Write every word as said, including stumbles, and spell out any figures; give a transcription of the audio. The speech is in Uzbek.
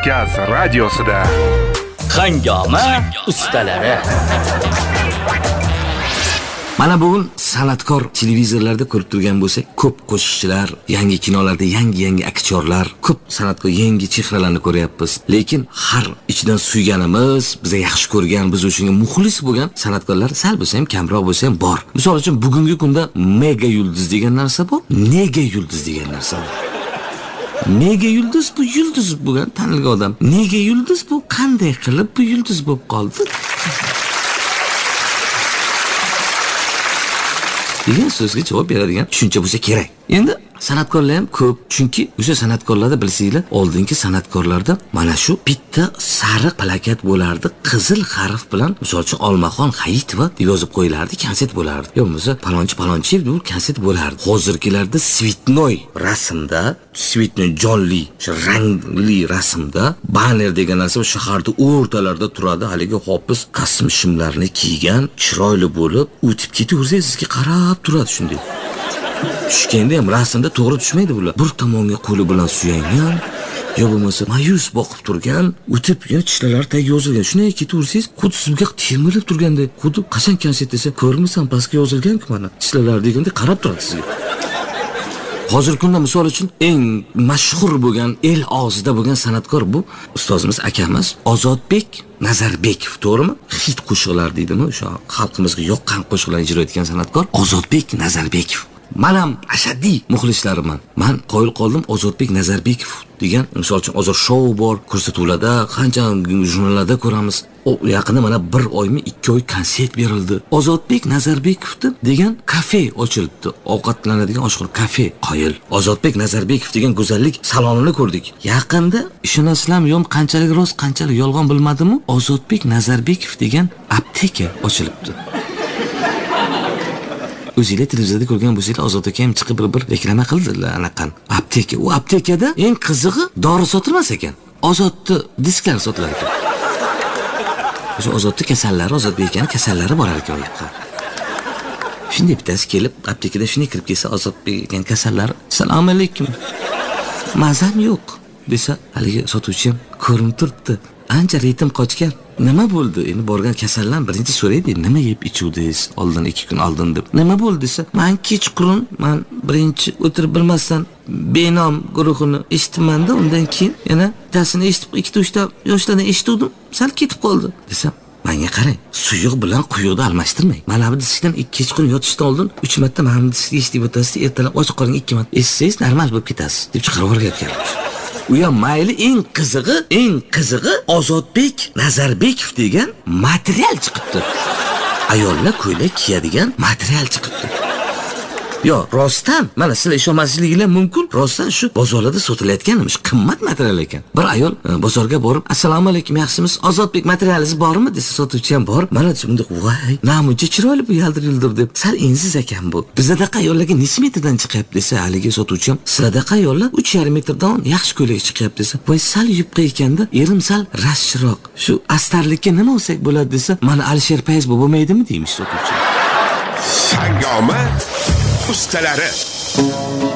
Kavkaz radiosida Hangoma ustalari. Mana bugun san'atkor televizorlarda ko'rib turgan bo'lsak, ko'p qo'shiqchilar, yangi kinolarda yangi-yangi aktyorlar, ko'p san'atkor yangi chehralarni ko'ryapmiz. Lekin har ichidan suyganimiz, biza yaxshi ko'rgan, biz o'shanga muxlis bo'lgan san'atkorlar sal bo'lsa ham, kamroq bo'lsa ham bor. Misol uchun bugungi kunda mega yulduz degan narsa bor, nega yulduz degan narsa bor. Nega yulduz bu yulduz bo'lgan tanilgan odam. Nega yulduz bu qanday qilib bu yulduz bo'lib qoldi? degan so'zga javob beradigan tushuncha bo'lsa kerak. Endi san'atkorlar ham ko'p, chunki o'sha san'atkorlarda bilsanglar, oldingi san'atkorlarda mana shu bitta sariq plakat bo'lardi, qizil harf bilan, misol uchun Olmaxon Hayitova deb yozib qo'yilardi, konsert bo'lardi. Yo bo'lmasa palonchi palonchi deb konsert bo'lardi. Hozirgilarda svitnoy rasmda, svitnoy jonli, o'sha rangli rasmda banner degan narsa shaharda o'rtalarida turadi, haligi hofiz kostyum shimlarni kiygan, chiroyli bo'lib, o'tib ketaversangiz sizga qarab turadi shunday. Tushganda ham rasmda to'g'ri tushmaydi bular. Bir tomonga qo'li bilan suyangan, yo bo'lmasa mayus boqib turgan, o'tib yana tishlari tagiga yozilgan. Shunday ketaversangiz, xuddi sizga termilib turgandek, xuddi qachon konsert desa, ko'rmisan pastga yozilgan-ku mana. Tishlari deganda qarab turadi sizga. Hozirgi kunda misol uchun eng mashhur bo'lgan, el og'zida bo'lgan san'atkor bu ustozimiz akamiz Ozodbek Nazarbekov, to'g'rimi? Hit qo'shiqlar deydimi, o'sha xalqimizga yoqqan qo'shiqlarni ijro etgan san'atkor Ozodbek Nazarbekov. Men ham ashaddiy muxlislariman. Men qo'yil qoldim Ozodbek Nazarbekov degan, misol uchun Ozod show bor, ko'rsatuvlarda, qancha jurnallarda ko'ramiz. O yaqinda mana bir oymi, ikki oy konsert berildi. Ozodbek Nazarbekovda degan kafe ochildi. Ovqatlanadigan oshxona kafe qoyil. Ozodbek Nazarbekov degan go'zallik salonini ko'rdik. Yaqinda ishonasizlarmi, yo'q qanchalik rost, qanchalik yolg'on bilmadim-u, Ozodbek Nazarbekov degan apteka ochilibdi. O'zinglar televizorda ko'rgan bo'lsanglar, Ozod aka ham chiqib bir-bir reklama qildilar anaqan. Apteka. U aptekada eng qizig'i dori sotilmas ekan. Ozodda disklar sotilar ekan. O'sha Ozodda kasallari, Ozodbek ekan kasallari bor ekan u yoqqa. Shunday bittasi kelib, aptekada shunday kirib kelsa, Ozodbek ekan kasallari, "Assalomu alaykum. Mazam yo'q" desa, haligi sotuvchi ham ko'rinib turibdi. Ancha ritim qochgan. Nima bo'ldi? Endi borgan kasallar birinchi so'raydi, nima yeb ichuvdingiz oldin ikki kun oldin deb. Nima bo'ldi desa, men kechqurun, men birinchi o'tirib bilmasdan benom guruhini eshitmanda, undan keyin yana tasini eshitib, ikkita uchta yoshlardan eshitdim, sal ketib qoldi desam, menga qarang, suyuq bilan quyuqni almashtirmang. Mana bu dishdan kechqurun yotishdan oldin uch marta mana bu dishni eshitib o'tasiz, ertalab ochiq qoling ikki marta eshitsangiz normal bo'lib ketasiz deb chiqarib o'rgatgan. U ham mayli, eng qizig'i, eng qizig'i Ozodbek Nazarbekov degan material chiqibdi. Ayollar ko'ylak kiyadigan material chiqibdi. Yo, rostdan, mana sizlar ishonmasligingiz mumkin, rostdan shu bozorlarda sotilayotganmish, qimmat material ekan. Bir ayol bozorga borib, "Assalomu alaykum, yaxshimisiz? Ozodbek materialingiz bormi?" desa, sotuvchi ham bor. Mana shunda, "Voy, namuncha chiroyli bu yaldir-yuldir" deb. Sal ensiz ekan bu. Bizda ayollarga necha metrdan chiqyapti desa, haligi sotuvchi ham, "Sizlarda ayollar uch yarim metrdan yaxshi ko'ylak chiqyapti" desa, "Voy, sal yupqa ekanda, erim sal rashroq. Shu astarlikka nima olsak bo'ladi" desa, "Mana Alisher Payiz bo'lmaydimi" deymish sotuvchi. Hangoma ustalari.